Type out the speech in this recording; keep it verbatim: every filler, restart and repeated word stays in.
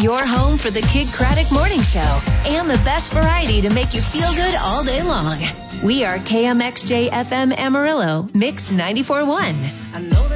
Your home for the Kid Craddock Morning Show and the best variety to make you feel good all day long. We are K M X J F M Amarillo, Mix ninety-four point one.